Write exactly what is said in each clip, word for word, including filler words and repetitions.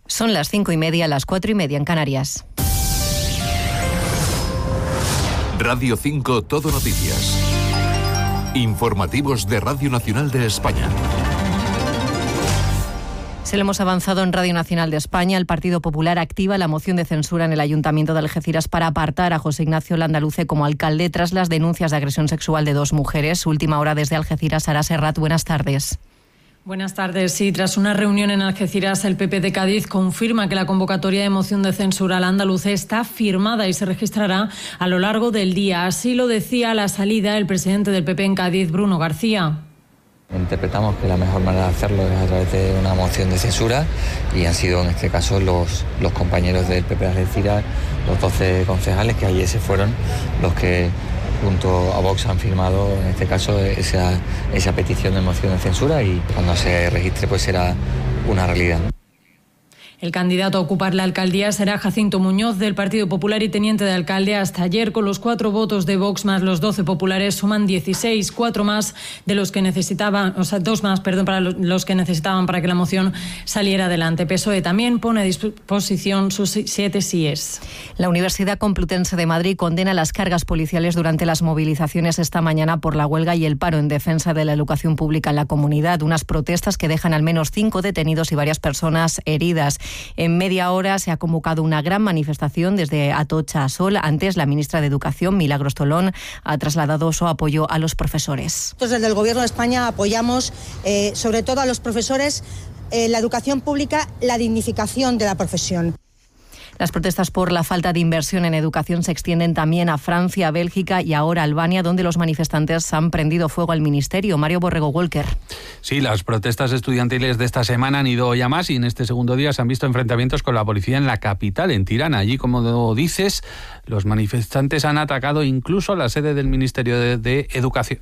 Son las cinco y media, las cuatro y media en Canarias. Radio cinco Todo Noticias. Informativos de Radio Nacional de España. Se lo hemos avanzado en Radio Nacional de España. El Partido Popular activa la moción de censura en el Ayuntamiento de Algeciras para apartar a José Ignacio Landaluce como alcalde tras las denuncias de agresión sexual de dos mujeres. Última hora desde Algeciras, Sara Serrat. Buenas tardes. Buenas tardes. Sí, tras una reunión en Algeciras, el P P de Cádiz confirma que la convocatoria de moción de censura al andaluce está firmada y se registrará a lo largo del día. Así lo decía a la salida el presidente del P P en Cádiz, Bruno García. Interpretamos que la mejor manera de hacerlo es a través de una moción de censura y han sido en este caso los, los compañeros del P P de Algeciras, los doce concejales que ayer se fueron, los que junto a Vox han firmado en este caso esa, esa petición de moción de censura y cuando se registre pues será una realidad. El candidato a ocupar la alcaldía será Jacinto Muñoz del Partido Popular y teniente de alcalde. Hasta ayer, con los cuatro votos de Vox más los doce populares, suman dieciséis, cuatro más de los que necesitaban, o sea, dos más, perdón, para los que necesitaban para que la moción saliera adelante. P S O E también pone a disposición sus siete síes. La Universidad Complutense de Madrid condena las cargas policiales durante las movilizaciones esta mañana por la huelga y el paro en defensa de la educación pública en la comunidad. Unas protestas que dejan al menos cinco detenidos y varias personas heridas. En media hora se ha convocado una gran manifestación desde Atocha a Sol. Antes, la ministra de Educación, Milagros Tolón, ha trasladado su apoyo a los profesores. Nosotros desde el Gobierno de España apoyamos eh, sobre todo a los profesores, eh, la educación pública, la dignificación de la profesión. Las protestas por la falta de inversión en educación se extienden también a Francia, Bélgica y ahora Albania, donde los manifestantes han prendido fuego al ministerio. Mario Borrego Walker. Sí, las protestas estudiantiles de esta semana han ido ya más y en este segundo día se han visto enfrentamientos con la policía en la capital, en Tirana. Allí, como dices, los manifestantes han atacado incluso la sede del Ministerio de, de Educación.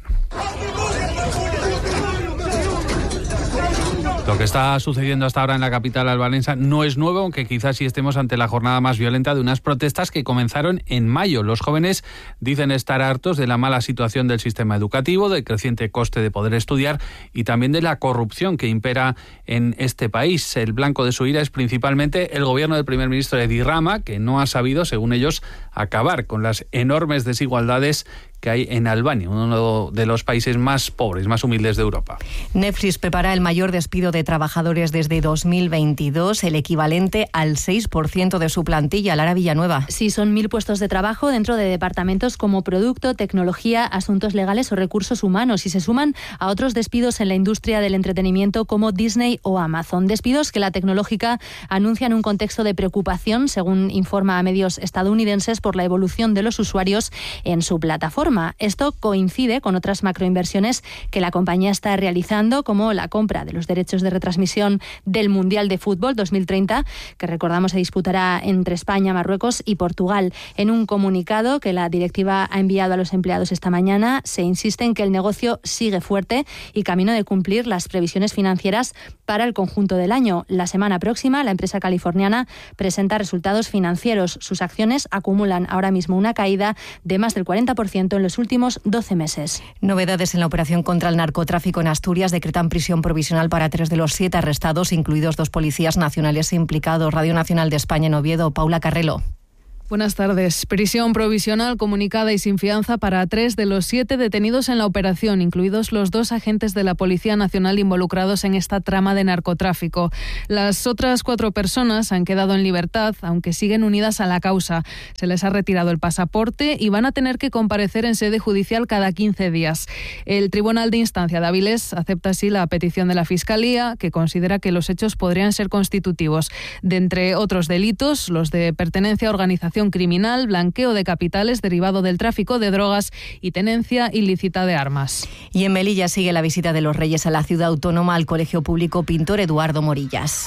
Lo que está sucediendo hasta ahora en la capital albanesa no es nuevo, aunque quizás sí estemos ante la jornada más violenta de unas protestas que comenzaron en mayo. Los jóvenes dicen estar hartos de la mala situación del sistema educativo, del creciente coste de poder estudiar y también de la corrupción que impera en este país. El blanco de su ira es principalmente el gobierno del primer ministro Edi Rama, que no ha sabido, según ellos, acabar con las enormes desigualdades que hay en Albania, uno de los países más pobres, más humildes de Europa. Netflix prepara el mayor despido de trabajadores desde dos mil veintidós, el equivalente al seis por ciento de su plantilla. Lara Villanueva. Sí, son mil puestos de trabajo dentro de departamentos como producto, tecnología, asuntos legales o recursos humanos, y se suman a otros despidos en la industria del entretenimiento como Disney o Amazon. Despidos que la tecnológica anuncia en un contexto de preocupación, según informa a medios estadounidenses, por la evolución de los usuarios en su plataforma. Esto coincide con otras macroinversiones que la compañía está realizando, como la compra de los derechos de retransmisión del Mundial de Fútbol dos mil treinta, que recordamos se disputará entre España, Marruecos y Portugal. En un comunicado que la directiva ha enviado a los empleados esta mañana, se insiste en que el negocio sigue fuerte y camino de cumplir las previsiones financieras para el conjunto del año. La semana próxima, la empresa californiana presenta resultados financieros. Sus acciones acumulan ahora mismo una caída de más del cuarenta por ciento en los últimos doce meses. Novedades en la operación contra el narcotráfico en Asturias. Decretan prisión provisional para tres de los siete arrestados, incluidos dos policías nacionales implicados. Radio Nacional de España en Oviedo, Paula Carrelo. Buenas tardes. Prisión provisional comunicada y sin fianza para tres de los siete detenidos en la operación, incluidos los dos agentes de la Policía Nacional involucrados en esta trama de narcotráfico. Las otras cuatro personas han quedado en libertad, aunque siguen unidas a la causa. Se les ha retirado el pasaporte y van a tener que comparecer en sede judicial cada quince días. El Tribunal de Instancia de Avilés acepta así la petición de la Fiscalía, que considera que los hechos podrían ser constitutivos de, entre otros delitos, los de pertenencia a organización criminal, blanqueo de capitales derivado del tráfico de drogas y tenencia ilícita de armas. Y en Melilla sigue la visita de los Reyes a la ciudad autónoma al Colegio Público Pintor Eduardo Morillas,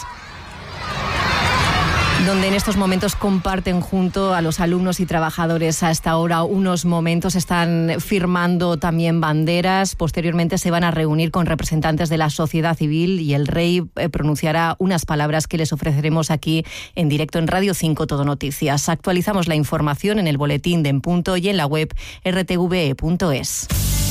donde en estos momentos comparten junto a los alumnos y trabajadores hasta ahora unos momentos, están firmando también banderas. Posteriormente se van a reunir con representantes de la sociedad civil y el rey pronunciará unas palabras que les ofreceremos aquí en directo en Radio cinco Todo Noticias. Actualizamos la información en el boletín de En Punto y en la web erre te ve e punto es.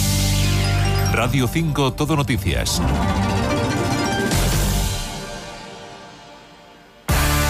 Radio cinco Todo Noticias.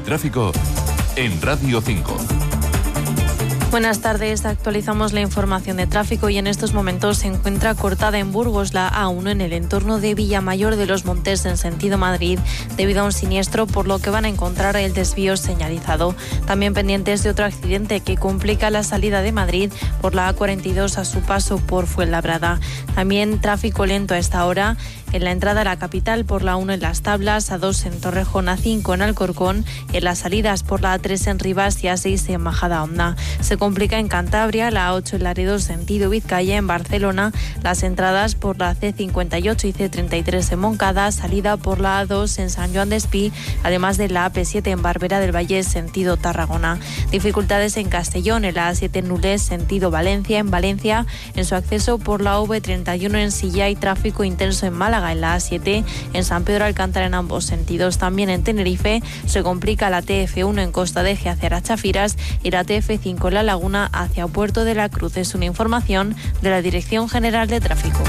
tráfico en Radio cinco. Buenas tardes, actualizamos la información de tráfico y en estos momentos se encuentra cortada en Burgos la A uno en el entorno de Villamayor de los Montes en sentido Madrid debido a un siniestro, por lo que van a encontrar el desvío señalizado. También pendientes de otro accidente que complica la salida de Madrid por la A cuarenta y dos a su paso por Fuenlabrada. También tráfico lento a esta hora en la entrada a la capital por la uno en Las Tablas, A dos en Torrejón, A cinco en Alcorcón, en las salidas por la A tres en Rivas y A seis en Majadahonda. Se complica en Cantabria, la A ocho en Laredo sentido Vizcaya, en Barcelona, las entradas por la C cincuenta y ocho y C treinta y tres en Moncada, salida por la A dos en San Joan Despí, además de la A P siete en Barbera del Valle sentido Tarragona. Dificultades en Castellón, en la A siete en Nulés sentido Valencia, en Valencia, en su acceso por la V treinta y uno en Silla y tráfico intenso en Málaga, en la A siete, en San Pedro Alcántara en ambos sentidos. También en Tenerife se complica la T F uno en Costa de Eje hacia Chafiras y la T F cinco en La Laguna hacia Puerto de la Cruz. Es una información de la Dirección General de Tráfico.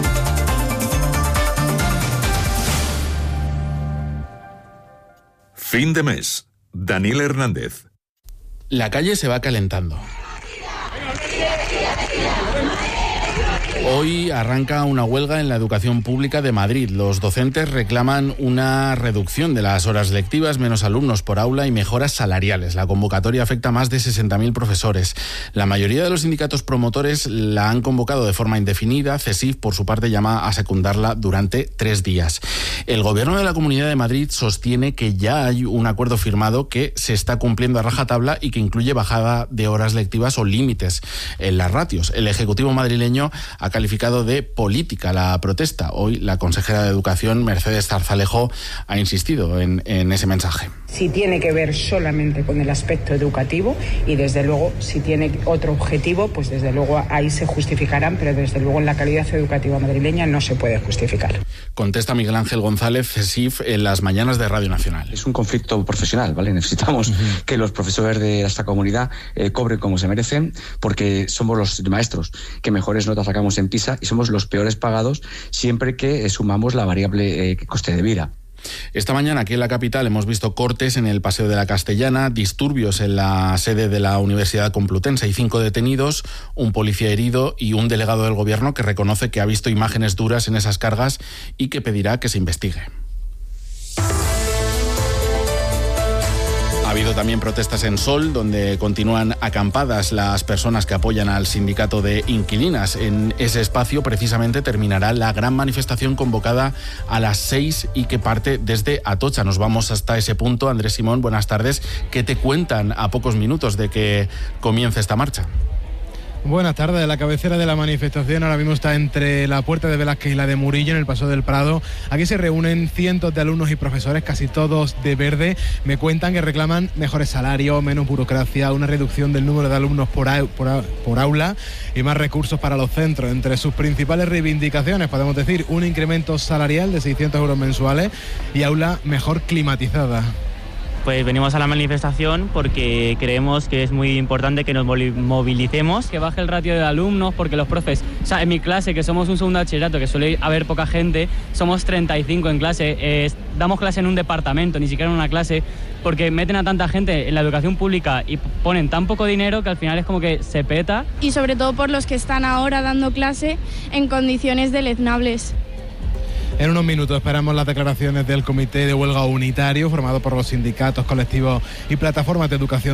Fin de mes. Daniel Hernández. La calle se va calentando. Hoy arranca una huelga en la educación pública de Madrid. Los docentes reclaman una reducción de las horas lectivas, menos alumnos por aula y mejoras salariales. La convocatoria afecta a más de sesenta mil profesores. La mayoría de los sindicatos promotores la han convocado de forma indefinida. CESIF, por su parte, llama a secundarla durante tres días. El Gobierno de la Comunidad de Madrid sostiene que ya hay un acuerdo firmado que se está cumpliendo a rajatabla y que incluye bajada de horas lectivas o límites en las ratios. El Ejecutivo madrileño ha calificado de política la protesta. Hoy la consejera de Educación, Mercedes Zarzalejo, ha insistido en, en ese mensaje. Si tiene que ver solamente con el aspecto educativo y desde luego si tiene otro objetivo, pues desde luego ahí se justificarán, pero desde luego en la calidad educativa madrileña no se puede justificar. Contesta Miguel Ángel González, CESIF, en las mañanas de Radio Nacional. Es un conflicto profesional, ¿vale? Necesitamos uh-huh. que los profesores de esta comunidad eh, cobren como se merecen, porque somos los maestros que mejores notas sacamos en PISA y somos los peores pagados siempre que eh, sumamos la variable eh, coste de vida. Esta mañana aquí en la capital hemos visto cortes en el Paseo de la Castellana, disturbios en la sede de la Universidad Complutense. Hay cinco detenidos, un policía herido y un delegado del Gobierno que reconoce que ha visto imágenes duras en esas cargas y que pedirá que se investigue. Ha habido también protestas en Sol, donde continúan acampadas las personas que apoyan al sindicato de inquilinas. En ese espacio, precisamente, terminará la gran manifestación convocada a las seis y que parte desde Atocha. Nos vamos hasta ese punto. Andrés Simón, buenas tardes. ¿Qué te cuentan a pocos minutos de que comience esta marcha? Buenas tardes. La cabecera de la manifestación ahora mismo está entre la Puerta de Velázquez y la de Murillo, en el Paseo del Prado. Aquí se reúnen cientos de alumnos y profesores, casi todos de verde. Me cuentan que reclaman mejores salarios, menos burocracia, una reducción del número de alumnos por, a, por, a, por aula y más recursos para los centros. Entre sus principales reivindicaciones podemos decir un incremento salarial de seiscientos euros mensuales y aula mejor climatizada. Pues venimos a la manifestación porque creemos que es muy importante que nos movilicemos, que baje el ratio de alumnos, porque los profes, o sea, en mi clase, que somos un segundo bachillerato, que suele haber poca gente, somos treinta y cinco en clase, eh, damos clase en un departamento, ni siquiera en una clase, porque meten a tanta gente en la educación pública y ponen tan poco dinero que al final es como que se peta. Y sobre todo por los que están ahora dando clase en condiciones deleznables. En unos minutos esperamos las declaraciones del Comité de Huelga Unitario, formado por los sindicatos, colectivos y plataformas de educación